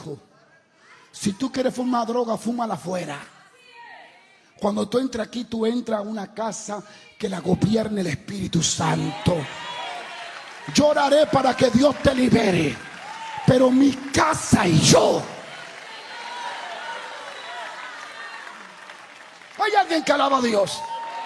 dijo: si tú quieres fumar droga, fúmala afuera. Cuando tú entras aquí, tú entras a una casa que la gobierne el Espíritu Santo. Yo oraré para que Dios te libere, pero mi casa y yo. Hay alguien que alaba a Dios.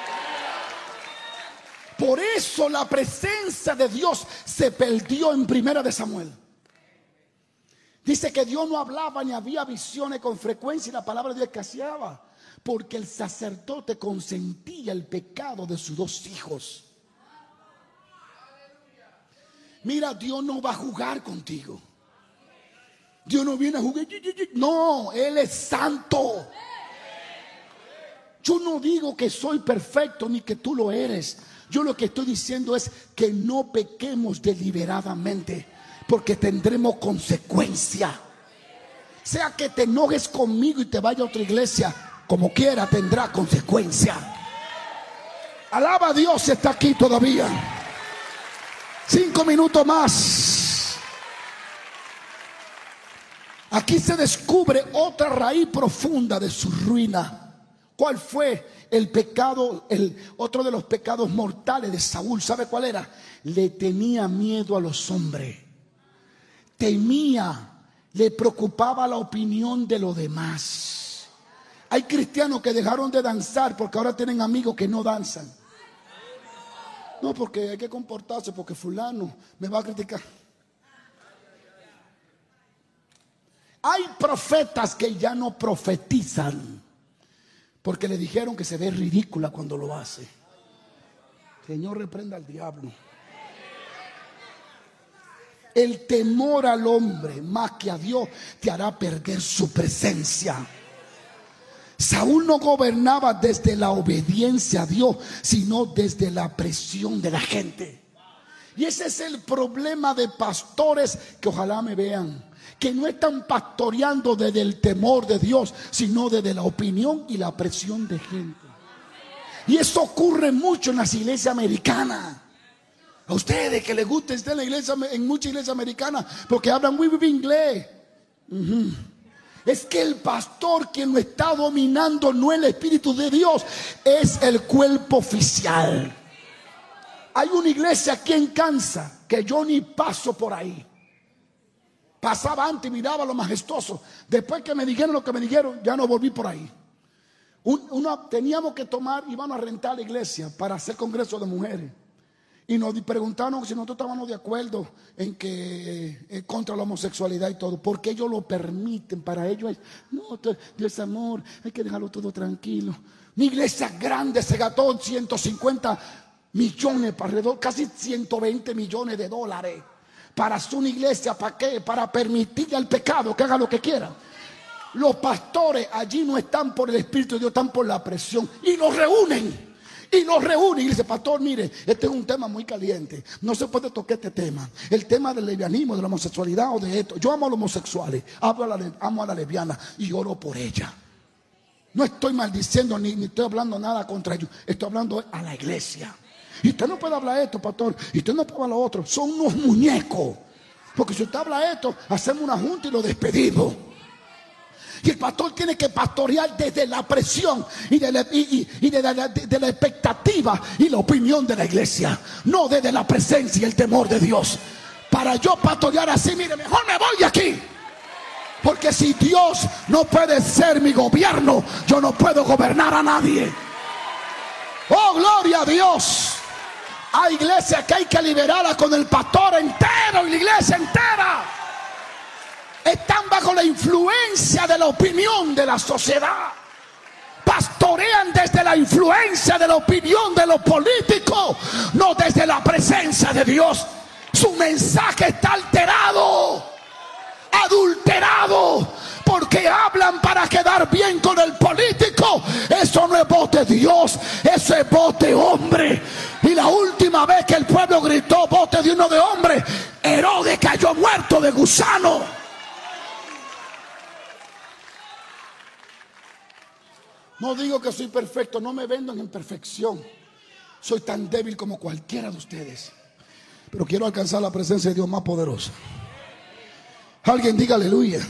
Por eso la presencia de Dios se perdió en Primera de Samuel. Dice que Dios no hablaba ni había visiones con frecuencia, y la palabra de Dios escaseaba, porque el sacerdote consentía el pecado de sus dos hijos. Mira, Dios no va a jugar contigo. Dios no viene a jugar. No, Él es santo. Yo no digo que soy perfecto ni que tú lo eres. Yo lo que estoy diciendo es que no pequemos deliberadamente, porque tendremos consecuencia. Sea que te enojes conmigo y te vaya a otra iglesia, como quiera tendrá consecuencia. Alaba a Dios si está aquí todavía. 5 minutos más. Aquí se descubre otra raíz profunda de su ruina. ¿Cuál fue el pecado? Otro de los pecados mortales de Saúl, ¿sabe cuál era? Le tenía miedo a los hombres. Temía, le preocupaba la opinión de los demás. Hay cristianos que dejaron de danzar porque ahora tienen amigos que no danzan. No, porque hay que comportarse, porque fulano me va a criticar. Hay profetas que ya no profetizan porque le dijeron que se ve ridícula cuando lo hace. Señor, reprenda al diablo. El temor al hombre más que a Dios te hará perder su presencia. Saúl no gobernaba desde la obediencia a Dios, sino desde la presión de la gente. Y ese es el problema de pastores que ojalá me vean, que no están pastoreando desde el temor de Dios, sino desde la opinión y la presión de gente. Y eso ocurre mucho en las iglesias americanas. A ustedes que les gusta estar en la iglesia, en muchas iglesias americanas, porque hablan muy bien inglés. Es que el pastor, quien lo está dominando, no el Espíritu de Dios, es el cuerpo oficial. Hay una iglesia aquí en Kansas que yo ni paso por ahí. Pasaba antes y miraba lo majestuoso. Después que me dijeron lo que me dijeron, ya no volví por ahí. Teníamos que tomar, íbamos a rentar la iglesia para hacer congreso de mujeres. Y nos preguntaron si nosotros estábamos de acuerdo en que contra la homosexualidad y todo. ¿Por qué ellos lo permiten? Para ellos es, no, Dios es amor, hay que dejarlo todo tranquilo. Mi iglesia grande se gastó 150 millones, para alrededor, casi 120 millones de dólares. Para hacer una iglesia, ¿para qué? Para permitirle al pecado que haga lo que quiera. Los pastores allí no están por el Espíritu de Dios, están por la presión. Y los reúnen. Y dice: pastor, mire, este es un tema muy caliente. No se puede tocar este tema. El tema del lesbianismo, de la homosexualidad o de esto. Yo amo a los homosexuales, amo a la lesbiana y oro por ella. No estoy maldiciendo ni estoy hablando nada contra ellos. Estoy hablando a la iglesia. Y usted no puede hablar esto, pastor, y usted no puede hablar lo otro. Son unos muñecos. Porque si usted habla esto, hacemos una junta y lo despedimos. Y el pastor tiene que pastorear desde la presión y de la expectativa y la opinión de la iglesia, no desde la presencia y el temor de Dios. Para yo pastorear así, mire, mejor me voy de aquí. Porque si Dios no puede ser mi gobierno, yo no puedo gobernar a nadie. Oh, gloria a Dios. Hay iglesias que hay que liberarla con el pastor entero y la iglesia entera. Están bajo la influencia de la opinión de la sociedad. Pastorean desde la influencia de la opinión de los políticos, no desde la presencia de Dios. Su mensaje está alterado, adulterado, porque hablan para quedar bien con el político. Eso no es voz de Dios, eso es voz de hombre. Y la última vez que el pueblo gritó voz de Dios, no de hombre, Herodes cayó muerto de gusano. No digo que soy perfecto, no me vendan en perfección. Soy tan débil como cualquiera de ustedes, pero quiero alcanzar la presencia de Dios más poderosa. Alguien diga aleluya.